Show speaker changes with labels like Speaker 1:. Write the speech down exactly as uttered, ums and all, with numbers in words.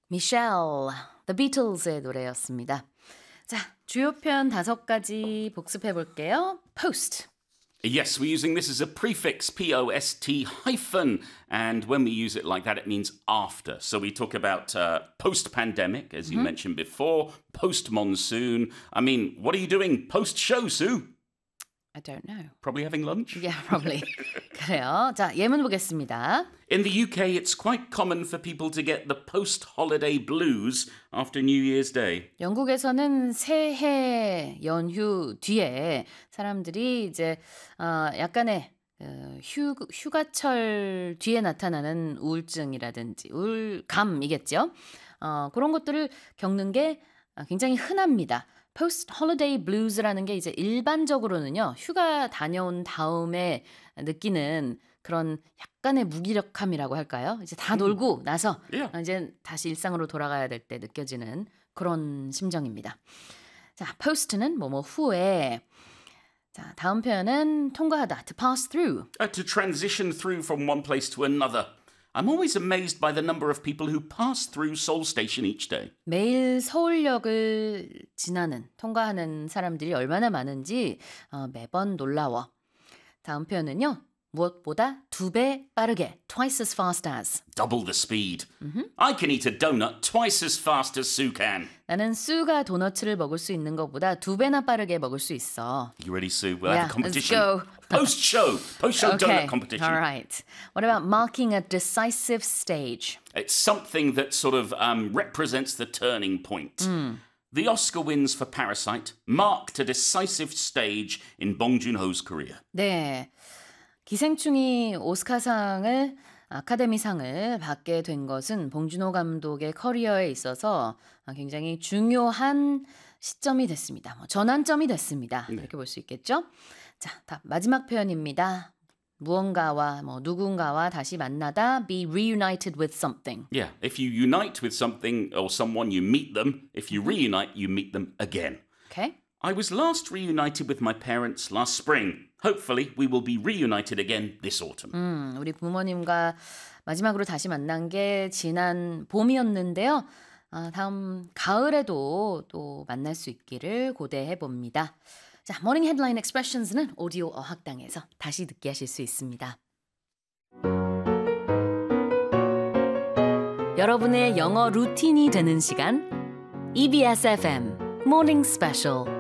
Speaker 1: Michelle, The Beatles의 노래였습니다. 자, 주요 표현 다섯 가지 복습해 볼게요. Post.
Speaker 2: Yes, we're using this as a prefix, P O S T hyphen, and when we use it like that, it means after. So we talk about uh, post-pandemic, as you mm-hmm. mentioned before, post-monsoon. I mean, what are you doing post-show, Sue?
Speaker 1: I don't know.
Speaker 2: Probably having lunch?
Speaker 1: Yeah, probably. 그래요. 자, 예문 보겠습니다.
Speaker 2: In the U K, it's quite common for people to get the post-holiday blues after New Year's Day.
Speaker 1: 영국에서는 새해 연휴 뒤에 사람들이 이제 어, 약간의 어, 휴, 휴가철 뒤에 나타나는 우울증이라든지 우울감이겠죠. 어, 그런 것들을 겪는 게 굉장히 흔합니다. Post holiday blues라는 게 이제 일반적으로는요. 휴가 다녀온 다음에 느끼는 그런 약간의 무기력함이라고 할까요? 이제 다 놀고 나서
Speaker 2: yeah.
Speaker 1: 이제 다시 일상으로 돌아가야 될 때 느껴지는 그런 심정입니다. 자, post는 뭐뭐 후에. 자, 다음 표현은 통과하다. To pass through.
Speaker 2: Uh, to transition through from one place to another. I'm always amazed by the number of people who pass through Seoul Station each day.
Speaker 1: 매일 서울역을 지나는, 통과하는 사람들이 얼마나 많은지 어, 매번 놀라워. 다음 표현은요. 무엇보다 두 배 빠르게, twice as fast as.
Speaker 2: Double the speed.
Speaker 1: Mm-hmm.
Speaker 2: I can eat a donut twice as fast as Sue can.
Speaker 1: 나는 수가 도너츠를 먹을 수 있는 것보다 두 배나 빠르게 먹을 수 있어.
Speaker 2: You ready, Sue? We'll
Speaker 1: yeah,
Speaker 2: have a competition.
Speaker 1: Let's go.
Speaker 2: Post-show. Post-show
Speaker 1: okay.
Speaker 2: donut competition.
Speaker 1: All right. What about marking a decisive stage?
Speaker 2: It's something that sort of um, represents the turning point.
Speaker 1: Mm.
Speaker 2: The Oscar wins for Parasite marked a decisive stage in Bong Joon-ho's career.
Speaker 1: 네. 기생충이 오스카상을 아카데미상을 받게 된 것은 봉준호 감독의 커리어에 있어서 굉장히 중요한 시점이 됐습니다. 뭐 전환점이 됐습니다.
Speaker 2: 네.
Speaker 1: 이렇게 볼 수 있겠죠? 자, 다 마지막 표현입니다. 무언가와 뭐 누군가와 다시 만나다 be reunited with something.
Speaker 2: Yeah, if you unite with something or someone, you meet them. If you reunite, you meet them again.
Speaker 1: Okay.
Speaker 2: I was last reunited with my parents last spring. Hopefully, we will be reunited again this autumn.
Speaker 1: 음, 우리 부모님과 마지막으로 다시 만난 게 지난 봄이었는데요. 아, 다음 가을에도 또 만날 수 있기를 고대해 봅니다. 자, 모닝 헤드라인 expressions는 오디오 어학당에서 다시 듣게 하실 수 있습니다. 여러분의 영어 루틴이 되는 시간 이비에스 에프엠 Morning Special